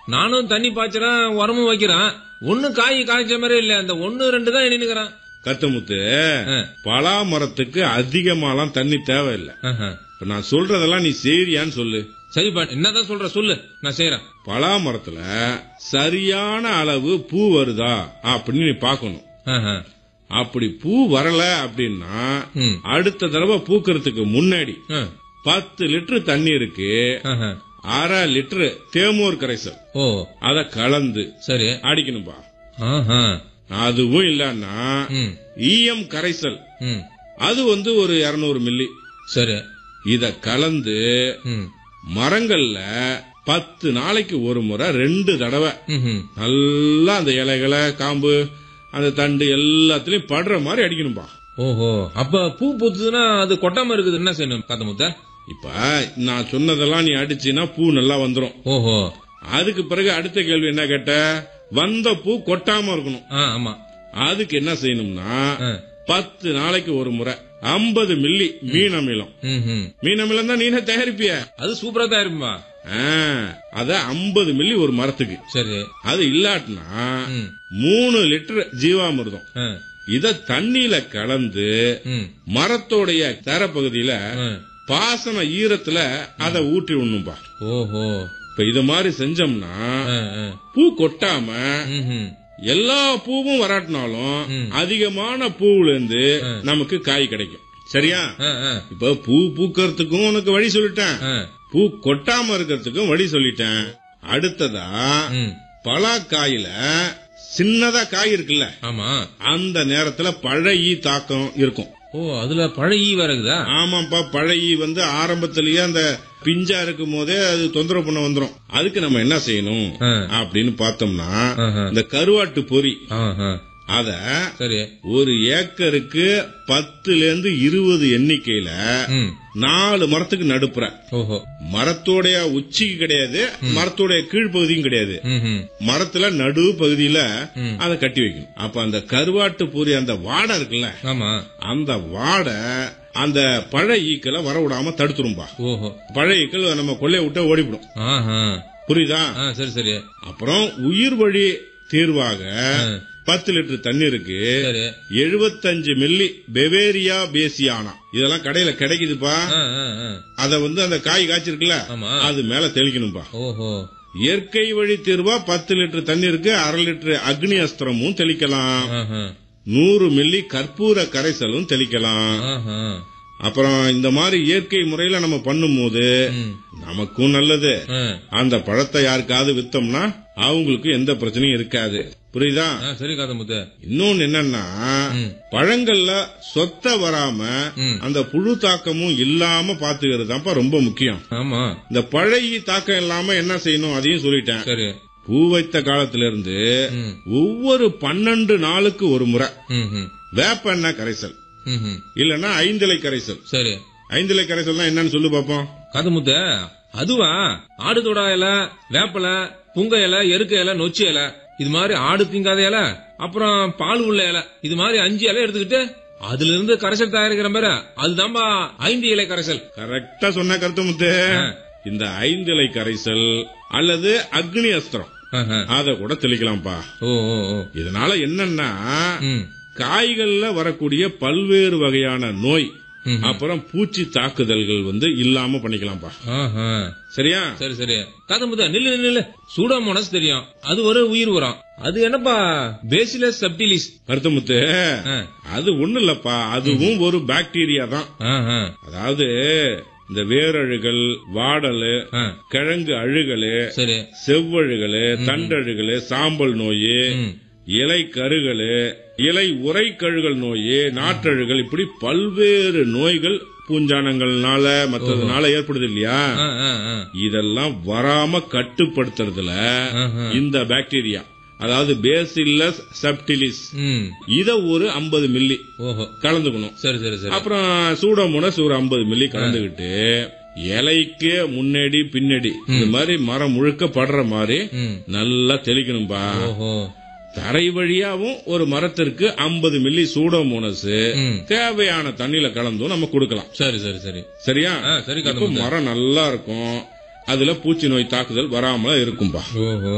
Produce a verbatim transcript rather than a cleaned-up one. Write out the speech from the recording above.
நானும் தண்ணி பாய்ச்சறேன், உரமும் வைக்கிறேன். ஒண்ணு காய் காய்ச்ச மாதிரி இல்ல. அந்த ஒன்னு ரெண்டு தான் நின்னுக்கிறான். கருத்தமுத்து, பலா மரத்துக்கு அதிகமாலாம் தண்ணி தேவையில்லை. நான் சொல்றதெல்லாம் நீ செய்யறியான்னு சொல்லு. சரிப்பா, என்னதான் சொல்ற சொல்லு, நான் செய்யறேன். பலா மரத்துல சரியான அளவு பூ வருதா அப்படின்னு நீ பாக்கணும். அப்படி பூ வரல அப்படின்னா அடுத்த தடவை பூக்கிறதுக்கு முன்னாடி பத்து லிட்டர் தண்ணீருக்கு அரை லிட்டர் தேமூர் கரைசல் அத கலந்து சரி அடிக்கணும்பா. அதுவும் இல்லன்னா ஈயம் கரைசல், அது வந்து ஒரு இருநூறு மில்லி சரி இத கலந்து மரங்கள்ல பத்து நாளைக்கு ஒரு முறை ரெண்டு தடவை நல்லா அந்த இலைகளை காம்பு அந்த தண்டு எல்லாத்திலயும் படுற மாதிரி அடிக்கணும்பா. ஓஹோ, அப்ப பூ பூத்துதுன்னா அது கொட்டாம இருக்குது என்ன செய்யணும் காத்தமுத்த? இப்ப நான் சொன்னதெல்லாம் நீ அடிச்சுன்னா பூ நல்லா வந்துரும். ஓஹோ, அதுக்கு பிறகு அடுத்த கேள்வி என்ன கேட்ட? வந்த பூ கொட்டாம இருக்கணும். ஆமா, அதுக்கு என்ன செய்யணும்னா பத்து நாளைக்கு ஒரு முறை ஐம்பது மில்லி மீன் அமிலம். மீன் அமிலம் தான் நீனே தயாரிப்பிய, அது சூப்பரா தயாரிப்பா. அத ஐம்பது மில்லி ஒரு மரத்துக்கு சரி. அது இல்லாட்டினா மூணு லிட்டர் ஜீவாமிர்தம் இத தண்ணியில கலந்து மரத்தோடைய தரப்பகுதியில பாசன ஈரத்துல அத ஊற்றி விடணும்பா. ஓஹோ, இப்ப இது மாதிரி செஞ்சோம்னா பூ கொட்டாம எல்லா பூவும் வராட்டினாலும் அதிகமான பூவுல இருந்து நமக்கு காய் கிடைக்கும். சரியா? இப்ப பூ பூக்கிறதுக்கும் உனக்கு வழி சொல்லிட்டேன், பூ கொட்டாம இருக்கிறதுக்கும் வழி சொல்லிட்டேன். அடுத்ததா பலாக்காயில சின்னதா காய் இருக்குல்ல, ஆமா, அந்த நேரத்துல பழைய தாக்கம் இருக்கும். ஓ, அதுல பழைய வருதா? ஆமாப்பா, பழைய வந்து ஆரம்பத்திலேயே அந்த பிஞ்சா இருக்கும் போதே அது தொந்தரவு பண்ண வந்துரும். அதுக்கு நம்ம என்ன செய்யணும் அப்படின்னு பார்த்தோம்னா இந்த கருவாட்டு பொறி அத சரி ஒரு ஏக்கருக்கு பத்துல இருந்து இருபது எண்ணிக்கையில நாலு மரத்துக்கு நடுப்புற. மரத்தோடைய உச்சிக்கு கிடையாது, மரத்தோடைய கீழ்பகுதியும் கிடையாது, மரத்துல நடு பகுதியில அத கட்டி வைக்கணும். அப்ப அந்த கருவாட்டு பொறி அந்த வாடை இருக்குல்ல, அந்த வாடை அந்த பழ ஈக்களை வர விடாம தடுத்துரும்பா. பழ ஈக்கள் நம்ம கொள்ளைய விட்ட ஓடிவிடும். புரியுதா? சரி சரி. அப்புறம் உயிர் வழி தீர்வாக பத்து லிட்டர் தண்ணீருக்கு எழுபத்தஞ்சு மில்லி பெவேரியா பேசியானா, இதெல்லாம் கடையில கிடைக்குதுப்பா. அத வந்து அந்த காய் காய்ச்சிருக்குல்ல அது மேல தெளிக்கணும்பா. இயற்கை வழி தீர்வா பத்து லிட்டர் தண்ணீருக்கு அரை லிட்டர் அக்னி அஸ்திரமும் தெளிக்கலாம், நூறு மில்லி கற்பூர கரைசலும் தெளிக்கலாம். அப்புறம் இந்த மாதிரி இயற்கை முறையில நம்ம பண்ணும் போது நமக்கும் நல்லது, அந்த பழத்தை யாருக்காவது வித்தோம்னா அவங்களுக்கு எந்த பிரச்சனையும் இருக்காது. புரியுதா? சரி காதமுத்த. இன்னொன்னு என்னன்னா பழங்கள்ல சொத்த வராம அந்த புழு தாக்கமும் இல்லாம பாத்துக்கிறதுதான்ப்பா ரொம்ப முக்கியம். ஆமா, இந்த பழைய தாக்கம் இல்லாம என்ன செய்யணும் அதையும் சொல்லிட்டேன். சரி. பூ வைத்த காலத்துல இருந்து ஒவ்வொரு பன்னெண்டு நாளுக்கு ஒரு முறை வேப்ப எண்ணெய் கரைசல் இல்லன்னா ஐந்திலை கரைசல். சரி, ஐந்திலை கரைசல் என்னன்னு சொல்லு பாப்போம். காதமுத்த, அதுவா ஆடு தொடா இலை, வேப்பல, புங்க இலை, எருக்க இலை, நொச்சி இலை, இது மாதிரி ஆடு திங்காத இலை, அப்புறம் பால் உள்ள இலை, இது மாதிரி அஞ்சு இலை எடுத்துக்கிட்டு அதுல இருந்து கரைசல் தயாரிக்கிற மாதிரி அதுதான்பா ஐந்து இலை கரைசல். கரெக்டா சொன்ன கருத்தமுத்து. இந்த ஐந்து இலை கரைசல் அல்லது அக்னி அஸ்திரம் அத கூட தெளிக்கலாம்ப்பா. இதனால என்னன்னா காய்கள்ல வரக்கூடிய பல்வேறு வகையான நோய் அப்புறம் பூச்சி தாக்குதல்கள் வந்து இல்லாம பண்ணிக்கலாம்ப்பா. சரியா? சரி சரி. காதமுதா, நில்லு நில்லு. சூடோமோனஸ் தெரியும், அது ஒரு உயிர் உரம். அது என்னப்பா பேசிலஸ் சப்டிலிஸ்? கருத்தமுத்து, அது ஒண்ணு இல்லப்பா, அதுவும் ஒரு பாக்டீரியா தான். அதாவது இந்த வேரழுகல், வாடலு, கிழங்கு அழுகலு, செவ்வழுகலு, தண்டழுகலு, சாம்பல் நோய், இலை கருகல், இலை உரை கழுகல் நோய், நாற்றழுகல், இப்படி பல்வேறு நோய்கள் பூஞ்சானங்கள்னால மற்றதுனால ஏற்படுது இல்லையா? இதெல்லாம் வராம கட்டுப்படுத்துறதுல இந்த பாக்டீரியா, அதாவது பேசில்லஸ் சப்டிலிஸ், இத ஒரு ஐம்பது மில்லி கலந்துக்கணும். சரி சரி சரி. அப்புறம் சூடோமோனஸ் ஒரு ஐம்பது மில்லி கலந்துகிட்டு இலைக்கு முன்னாடி பின்னாடி இந்த மாதிரி மரம் முழுக்க படுற மாதிரி நல்லா தெளிக்கணும்பா. தரை வழியாவும் ஒரு மரத்திற்கு ஐம்பது மில்லி சூடோமோனஸ் தேவையான தண்ணியில கலந்தும் நம்ம கொடுக்கலாம். சரி சரி சரி. சரியா? சரி. மரம் நல்லா இருக்கும், அதுல பூச்சி நோய் தாக்குதல் வராமல இருக்கும்பா.